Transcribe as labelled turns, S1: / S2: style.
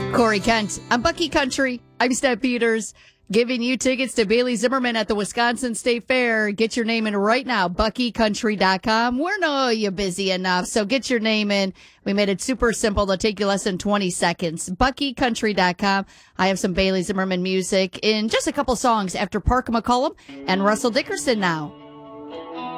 S1: Corey Kent. I'm Bucky Country. I'm Steph Peters, giving you tickets to Bailey Zimmerman at the Wisconsin State Fair. Get your name in right now, BuckyCountry.com. We're no you busy enough, so get your name in. We made it super simple. It'll take you less than 20 seconds. BuckyCountry.com. I have some Bailey Zimmerman music in just a couple songs after Parker McCollum and Russell Dickerson now.